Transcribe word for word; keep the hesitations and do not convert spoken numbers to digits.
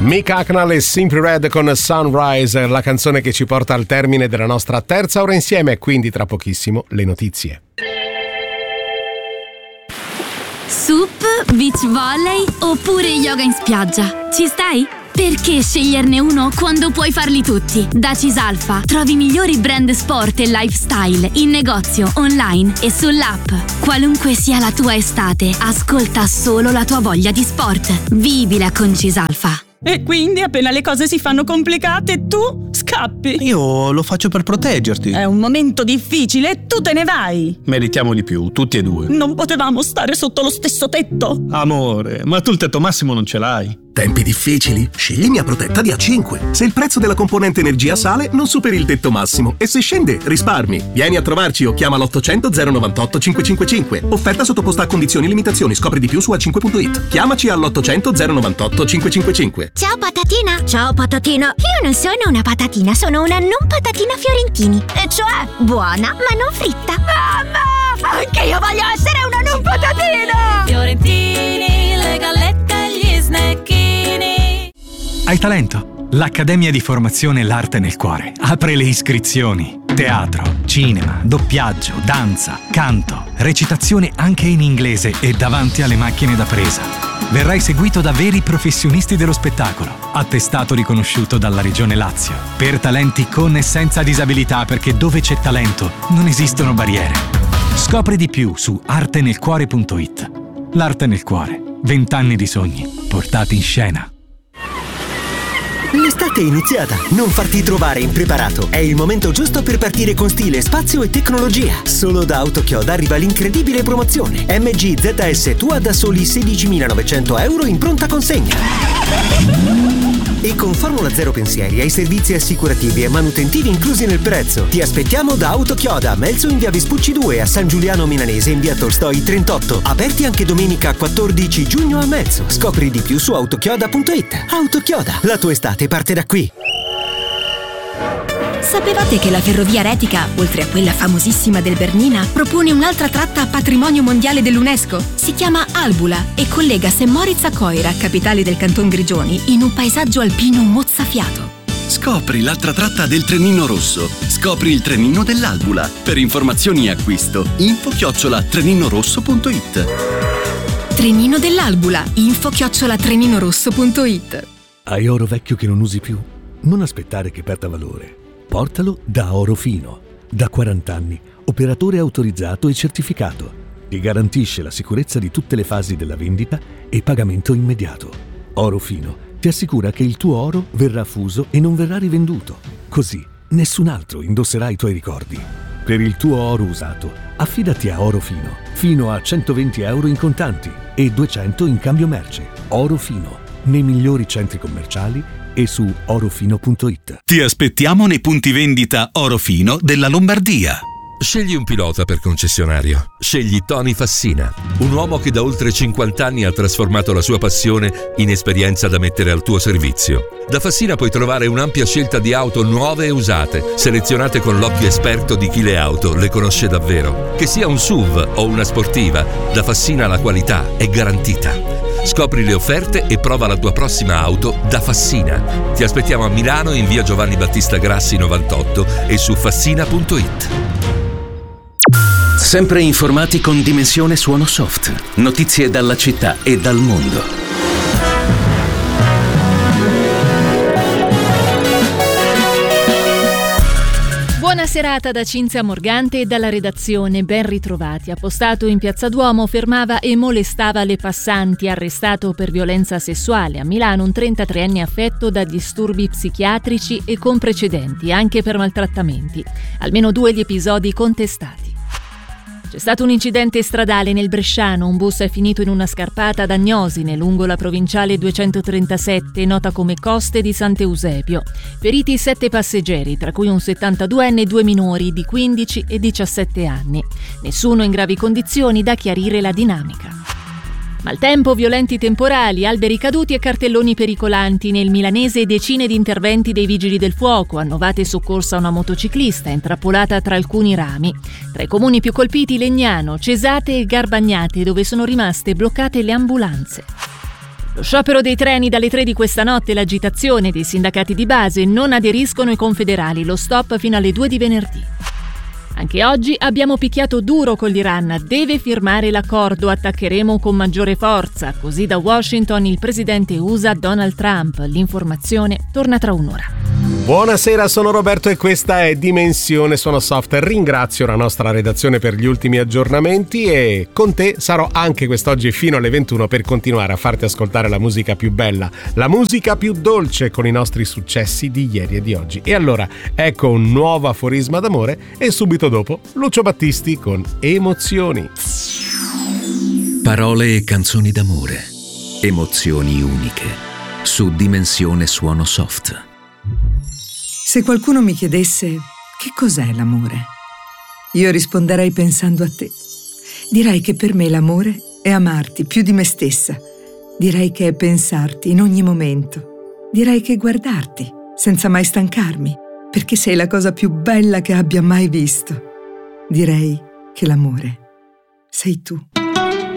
Mick Hucknall e Simply Red con Sunrise, la canzone che ci porta al termine della nostra terza ora insieme, quindi tra pochissimo le notizie. Sup, beach volley oppure yoga in spiaggia? Ci stai? Perché sceglierne uno quando puoi farli tutti? Da Cisalfa trovi i migliori brand sport e lifestyle in negozio, online e sull'app. Qualunque sia la tua estate, ascolta solo la tua voglia di sport. Vivila con Cisalfa. E quindi appena le cose si fanno complicate tu scappi. Io lo faccio per proteggerti. È un momento difficile e tu te ne vai. Meritiamo di più, tutti e due. Non potevamo stare sotto lo stesso tetto? Amore, ma tu il tetto massimo non ce l'hai. Tempi difficili? Scegli Mia Protetta di A cinque. Se il prezzo della componente energia sale, non superi il tetto massimo. E se scende, risparmi. Vieni a trovarci o chiama l'ottocento zero novantotto cinquecentocinquantacinque. Offerta sottoposta a condizioni e limitazioni. Scopri di più su a cinque punto it. Chiamaci all'ottocento zero novantotto cinquecentocinquantacinque. Ciao patatina! Ciao patatino! Io non sono una patatina, sono una non patatina Fiorentini. E cioè, buona ma non fritta. Mamma! Anche io voglio essere una non patatina! Fiorentini, le gallette e gli snacchini. Hai talento? L'Accademia di Formazione L'Arte nel Cuore apre le iscrizioni. Teatro, cinema, doppiaggio, danza, canto, recitazione anche in inglese e davanti alle macchine da presa. Verrai seguito da veri professionisti dello spettacolo, attestato riconosciuto dalla Regione Lazio. Per talenti con e senza disabilità, perché dove c'è talento non esistono barriere. Scopri di più su arte nel cuore punto it. L'Arte nel Cuore. Vent'anni di sogni portati in scena. L'estate è iniziata, non farti trovare impreparato. È il momento giusto per partire con stile, spazio e tecnologia. Solo da Autochioda arriva l'incredibile promozione M G Z S Tua da soli sedicimilanovecento euro in pronta consegna. E con Formula Zero Pensieri hai servizi assicurativi e manutentivi inclusi nel prezzo. Ti aspettiamo da Autochioda, Melzo in via Vespucci due, a San Giuliano Milanese in via Tolstoi trentotto. Aperti anche domenica quattordici giugno a Melzo. Scopri di più su autochioda punto it. Autochioda, la tua estate parte da qui. Sapevate che la ferrovia Retica, oltre a quella famosissima del Bernina, propone un'altra tratta a patrimonio mondiale dell'UNESCO? Si chiama Albula e collega Saint Moritz a Coira, capitale del Canton Grigioni, in un paesaggio alpino mozzafiato. Scopri l'altra tratta del Trenino Rosso. Scopri il Trenino dell'Albula. Per informazioni e acquisto, info chiocciola treninorosso punto it. Trenino dell'Albula, info chiocciola treninorosso punto it. Hai oro vecchio che non usi più? Non aspettare che perda valore. Portalo da Orofino. Da quaranta anni, operatore autorizzato e certificato. Ti garantisce la sicurezza di tutte le fasi della vendita e pagamento immediato. Orofino ti assicura che il tuo oro verrà fuso e non verrà rivenduto. Così nessun altro indosserà i tuoi ricordi. Per il tuo oro usato, affidati a Orofino. Fino a centoventi euro in contanti e duecento in cambio merce. Orofino, nei migliori centri commerciali e su orofino punto it. Ti aspettiamo nei punti vendita Orofino della Lombardia. Scegli un pilota per concessionario. Scegli Tony Fassina, un uomo che da oltre cinquanta anni ha trasformato la sua passione in esperienza da mettere al tuo servizio. Da Fassina puoi trovare un'ampia scelta di auto nuove e usate, selezionate con l'occhio esperto di chi le auto le conosce davvero. Che sia un S U V o una sportiva, da Fassina la qualità è garantita. Scopri le offerte e prova la tua prossima auto da Fassina. Ti aspettiamo a Milano in via Giovanni Battista Grassi novantotto e su fassina punto it. Sempre informati con Dimensione Suono Soft. Notizie dalla città e dal mondo. Buona serata da Cinzia Morgante e dalla redazione, ben ritrovati. Appostato in Piazza Duomo fermava e molestava le passanti, arrestato per violenza sessuale. A Milano un trentatreenne affetto da disturbi psichiatrici e con precedenti, anche per maltrattamenti. Almeno due gli episodi contestati. C'è stato un incidente stradale nel Bresciano, un bus è finito in una scarpata ad Agnosine, lungo la provinciale duecentotrentasette, nota come Coste di Sant'Eusebio. Feriti sette passeggeri, tra cui un settantaduenne e due minori di quindici e diciassette anni. Nessuno in gravi condizioni, da chiarire la dinamica. Maltempo, violenti temporali, alberi caduti e cartelloni pericolanti. Nel milanese decine di interventi dei vigili del fuoco, annovata e soccorsa una motociclista intrappolata tra alcuni rami. Tra i comuni più colpiti Legnano, Cesate e Garbagnate, dove sono rimaste bloccate le ambulanze. Lo sciopero dei treni dalle tre di questa notte, l'agitazione dei sindacati di base, non aderiscono i confederali, lo stop fino alle due di venerdì. Anche oggi abbiamo picchiato duro con l'Iran, deve firmare l'accordo, attaccheremo con maggiore forza, così da Washington il presidente U S A Donald Trump. L'informazione torna tra un'ora. Buonasera, sono Roberto e questa è Dimensione Suono Soft. Ringrazio la nostra redazione per gli ultimi aggiornamenti e con te sarò anche quest'oggi fino alle ventuno per continuare a farti ascoltare la musica più bella, la musica più dolce con i nostri successi di ieri e di oggi. E allora ecco un nuovo aforisma d'amore e subito dopo Lucio Battisti con Emozioni. Parole e canzoni d'amore, emozioni uniche, su Dimensione Suono Soft. Se qualcuno mi chiedesse che cos'è l'amore, io risponderei pensando a te. Direi che per me l'amore è amarti più di me stessa. Direi che è pensarti in ogni momento. Direi che è guardarti senza mai stancarmi, perché sei la cosa più bella che abbia mai visto. Direi che l'amore sei tu.